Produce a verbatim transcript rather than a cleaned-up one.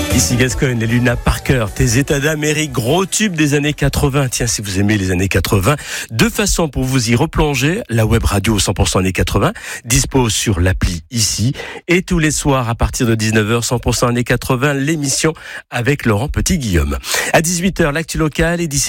Ici Gascogne, les Luna Parker, tes états d'Amérique, gros tube des années quatre-vingts. Tiens, si vous aimez les années quatre-vingts, deux façons pour vous y replonger. La web radio cent pour cent années quatre-vingts, dispo sur l'appli ici. Et tous les soirs, à partir de dix-neuf heures, cent pour cent années quatre-vingts, l'émission avec Laurent Petit-Guillaume. À dix-huit heures, l'actu locale et d'ici